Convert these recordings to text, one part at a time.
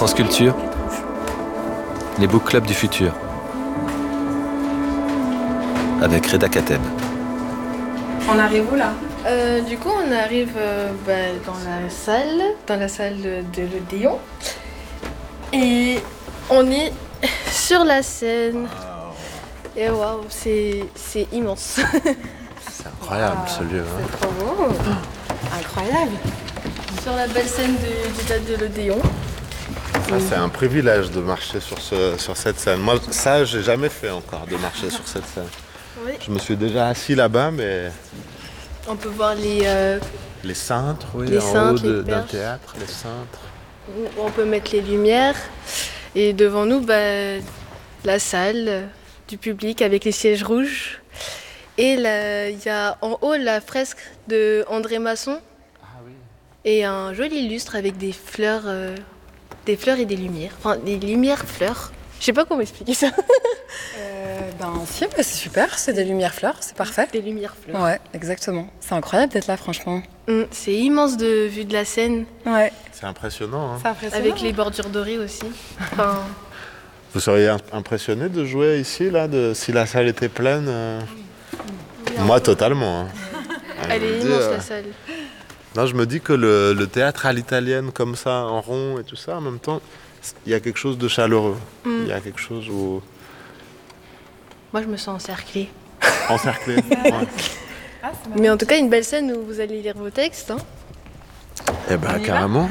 France Culture, les book clubs du futur, avec Reda Kateb. On arrive où là? Du coup, on arrive dans la salle de l'Odéon. Et on est sur la scène. Et waouh, c'est immense. C'est incroyable ce lieu. Hein. C'est trop beau. Incroyable. Sur la belle scène du théâtre de l'Odéon. Ça, c'est un privilège de marcher sur cette scène. Moi, ça, j'ai jamais fait encore, de marcher sur cette scène. Oui. Je me suis déjà assis là-bas, mais... On peut voir les cintres, oui, les en cintres, haut les d'un perches. théâtre, les cintres. On peut mettre les lumières. Et devant nous, la salle du public avec les sièges rouges. Et il y a en haut la fresque de André Masson. Ah oui. Et un joli lustre avec des fleurs et des lumières. Enfin, des lumières-fleurs. Je sais pas comment expliquer ça. Si, c'est super, c'est des lumières fleurs, c'est parfait. Des lumières-fleurs. Ouais, exactement. C'est incroyable d'être là, franchement. C'est immense de vue de la Seine, Ouais, C'est impressionnant. Hein. c'est impressionnant. avec les bordures dorées aussi. Enfin, Vous seriez impressionné de jouer ici, là, si la salle était pleine Moi, totalement. Hein. elle Je est me dis, immense la salle. Non, je me dis que le théâtre à l'italienne, comme ça, en rond et tout ça, en même temps, il y a quelque chose de chaleureux. Il y a quelque chose où... Moi, je me sens encerclée. encerclé. Ouais. Mais en tout cas, une belle scène où vous allez lire vos textes. Hein. Eh ben, carrément.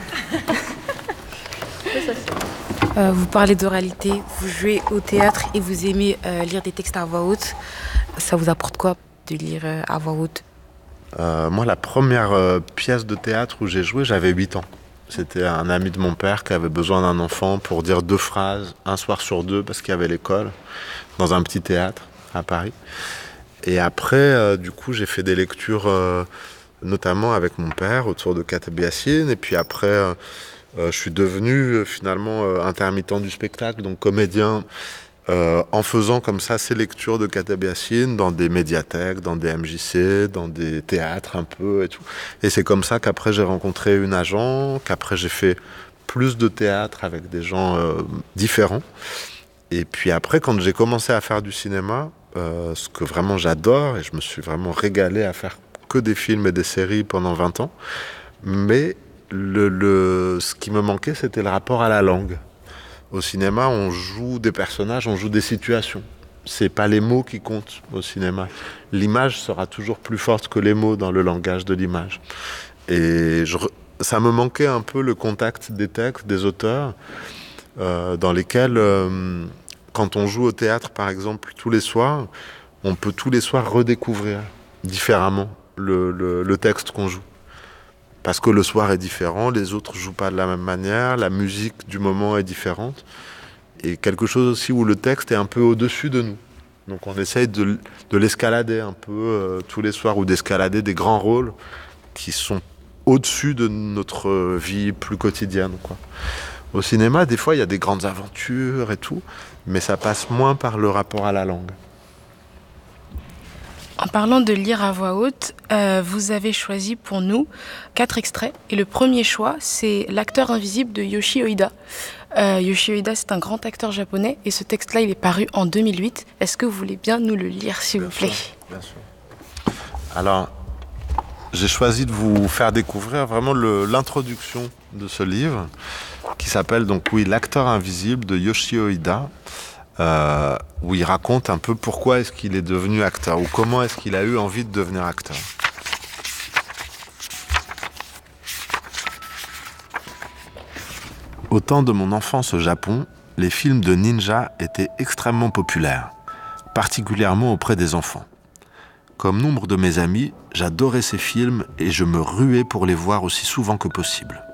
Vous parlez d'oralité, vous jouez au théâtre et vous aimez lire des textes à voix haute. Ça vous apporte quoi de lire à voix haute? Moi, la première pièce de théâtre où j'ai joué, j'avais 8 ans. C'était un ami de mon père qui avait besoin d'un enfant pour dire 2 phrases, un soir sur 2, parce qu'il y avait l'école, dans un petit théâtre à Paris. Et après, du coup, j'ai fait des lectures, notamment avec mon père, autour de Kateb Yassine. Et puis après, je suis devenu finalement intermittent du spectacle, donc comédien, en faisant comme ça ces lectures de Kateb Yassine dans des médiathèques, dans des MJC, dans des théâtres un peu et tout. Et c'est comme ça qu'après j'ai rencontré une agent, qu'après j'ai fait plus de théâtre avec des gens différents. Et puis après, quand j'ai commencé à faire du cinéma, ce que vraiment j'adore, et je me suis vraiment régalé à faire que des films et des séries pendant 20 ans, mais ce qui me manquait, c'était le rapport à la langue. Au cinéma, on joue des personnages, on joue des situations. C'est pas les mots qui comptent au cinéma. L'image sera toujours plus forte que les mots dans le langage de l'image. Et ça me manquait un peu le contact des textes, des auteurs, dans lesquels, quand on joue au théâtre, par exemple, tous les soirs, on peut tous les soirs redécouvrir différemment le texte qu'on joue. Parce que le soir est différent, les autres jouent pas de la même manière, la musique du moment est différente. Et quelque chose aussi où le texte est un peu au-dessus de nous. Donc on essaye de l'escalader un peu tous les soirs, ou d'escalader des grands rôles qui sont au-dessus de notre vie plus quotidienne, quoi. Au cinéma, des fois, il y a des grandes aventures et tout, mais ça passe moins par le rapport à la langue. En parlant de lire à voix haute, vous avez choisi pour nous 4 extraits. Et le premier choix, c'est L'acteur invisible de Yoshi Oida. Yoshi Oida, c'est un grand acteur japonais et ce texte-là, il est paru en 2008. Est-ce que vous voulez bien nous le lire, s'il vous plaît? Bien sûr. Alors, j'ai choisi de vous faire découvrir vraiment l'introduction de ce livre, qui s'appelle donc, oui, L'acteur invisible de Yoshi Oida. Où il raconte un peu pourquoi est-ce qu'il est devenu acteur, ou comment est-ce qu'il a eu envie de devenir acteur. Au temps de mon enfance au Japon, les films de ninja étaient extrêmement populaires, particulièrement auprès des enfants. Comme nombre de mes amis, j'adorais ces films et je me ruais pour les voir aussi souvent que possible.